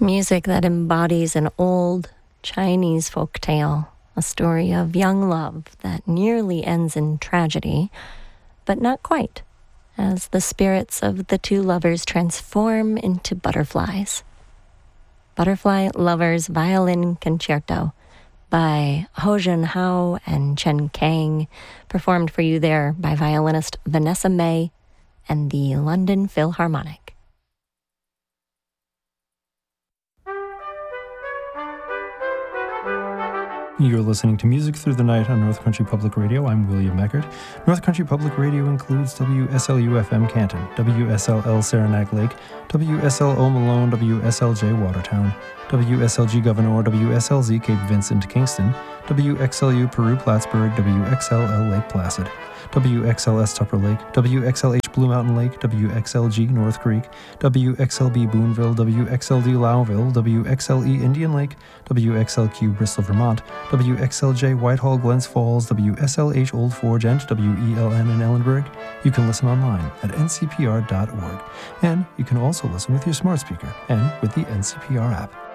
Music that embodies an old Chinese folk tale, a story of young love that nearly ends in tragedy, but not quite, as the spirits of the two lovers transform into butterflies. Butterfly Lovers Violin Concerto by Ho Jun Hao and Chen Kang, performed for you there by violinist Vanessa May and the London Philharmonic. You're listening to Music Through the Night on North Country Public Radio. I'm William Eckert. North Country Public Radio includes WSLU-FM Canton, WSLL Saranac Lake, WSLO Malone, WSLJ Watertown, WSLG Governor, WSLZ Cape Vincent Kingston, WXLU Peru Plattsburgh, WXLL Lake Placid, WXLS Tupper Lake, WXLH Blue Mountain Lake, WXLG North Creek, WXLB Boonville, WXLD Lowville, WXLE Indian Lake, WXLQ Bristol, Vermont, WXLJ Whitehall Glens Falls, WSLH Old Forge, and WELN in Ellenburg. You can listen online at ncpr.org. And you can also listen with your smart speaker and with the NCPR app.